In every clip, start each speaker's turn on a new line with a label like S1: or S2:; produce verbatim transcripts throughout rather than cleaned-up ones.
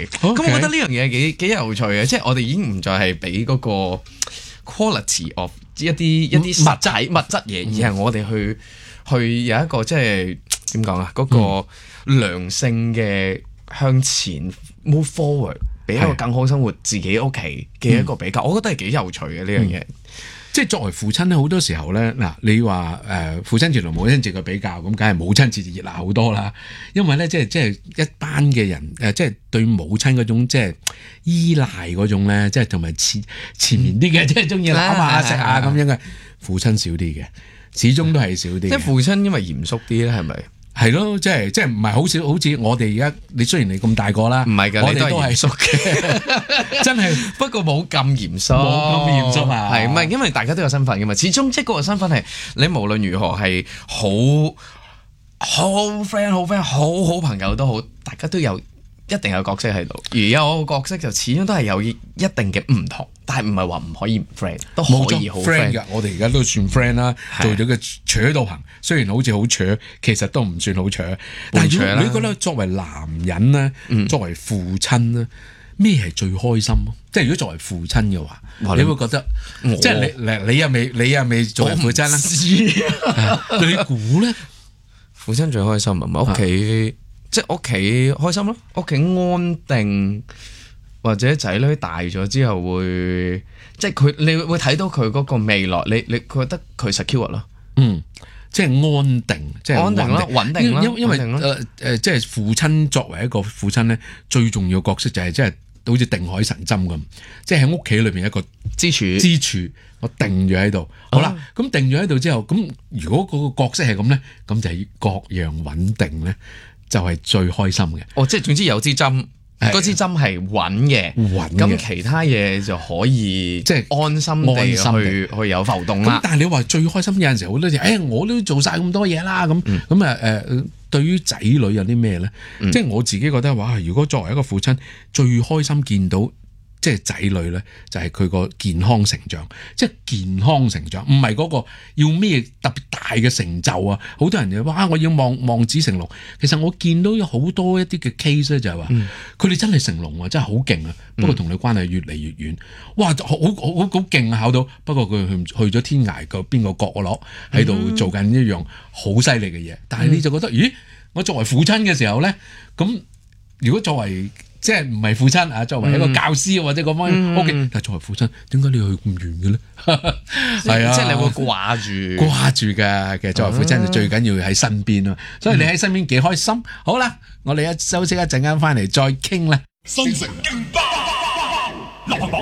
S1: 係。咁我覺得呢樣嘢幾幾有趣嘅，即係我哋已經唔再係俾嗰個 quality of 一啲一啲物質物質嘢，而係我哋去去有一個即係點講啊？嗰個良性嘅向前 move forward，俾一個更好生活自己屋企嘅一個比較，我覺得係幾有趣嘅呢樣嘢。
S2: 即係作為父親咧，好多時候咧，嗱，你話誒父親節同母親節嘅比較，咁梗係母親節熱鬧好多啦。因為咧，即係即係一班嘅人誒，即係對母親嗰種即係依賴嗰種咧，即係同埋前前面啲嘅，即係中意攬下食下咁樣嘅。父親少啲嘅，始終都係少啲。
S1: 即係父親因為嚴肅啲咧，係咪？
S2: 係咯，即係即係唔係好少，好似我哋而家，你雖然你咁大個啦，
S1: 唔係㗎，
S2: 我哋
S1: 都係嚴肅
S2: 嘅，真係
S1: 不過冇咁嚴肅，
S2: 冇咁嚴肅啊，
S1: 係唔係？因為大家都有身份㗎嘛，始終即係嗰個身份係你無論如何係好好 friend、好 friend、好好朋友都好，大家都有一定有角色喺度，而有個角色就始終都係有一定嘅唔同，但係唔係話唔可以唔 friend， 都可以好 friend
S2: 㗎。我哋而家都算 friend 啦，做咗個扯到行，雖然好似好扯，其實都唔算好扯。但係如果你覺得作為男人咧，嗯、作為父親咧，咩係最開心？即係如果作為父親嘅話，你會覺得，我即係你你又未你又未做父親啦？你估咧？
S1: 父親最開心係咪屋企？即係屋企開心咯，屋企安定，或者仔女大咗之後會，即係佢你會睇到佢嗰個未來，你你覺得佢 secure 咯，
S2: 嗯，即係安定，即係
S1: 安定啦，穩定啦，
S2: 因因為誒誒、呃，即係父親作為一個父親咧，最重要角色就係即係好似定海神針咁，即係喺屋企裏邊一個
S1: 支柱，
S2: 支柱，我定咗喺度。好啦，咁、啊、定咗喺度之後，咁如果嗰個角色係咁咧，咁就係各樣穩定咧。就係最開心嘅。
S1: 哦，即係總之有支針，嗰支針係穩嘅，
S2: 穩嘅。
S1: 咁其他嘢就可以即係安心地去
S2: 安心
S1: 去，去有浮動啦。
S2: 咁但係你話最開心有陣時好多時，誒、哎、我都做晒咁多嘢啦，咁咁啊誒，對於仔女有啲咩咧？嗯、即係我自己覺得哇，如果作為一個父親，最開心見到。即係仔女咧，就係佢個健康成長，即係健康成長，唔係嗰個要咩特別大嘅成就啊！好多人就話我要望望子成龍，其實我見到有好多一啲嘅 case 咧，就係話佢哋真係成龍啊，真係好勁啊！不過同你關係越嚟越遠，哇，好好好好勁啊！考到，不過佢去去咗天涯個邊個角落喺度做緊一樣好犀利嘅嘢，但係你就覺得，咦？我作為父親嘅時候咧，咁如果作為即係唔係父親啊？作為一個教師或者嗰方面 O K，但係作為父親，點解你要去咁遠嘅咧？係啊，
S1: 即係你會掛住
S2: 掛住嘅。其實作為父親就最緊要喺身邊咯，所以你喺身邊幾開心。好啦，我哋一休息一陣間翻嚟再傾啦。
S3: 新城勁爆，流行榜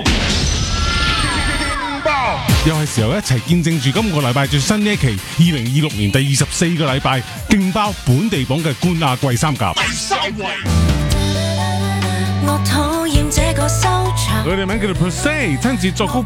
S3: 勁爆，
S4: 又係時候一齊見證住今個禮拜最新呢一期二零二六年第二十四個禮拜勁爆本地榜嘅冠亞季三甲。
S3: 第三位。
S4: 佢哋名叫做 Per Se，親自作曲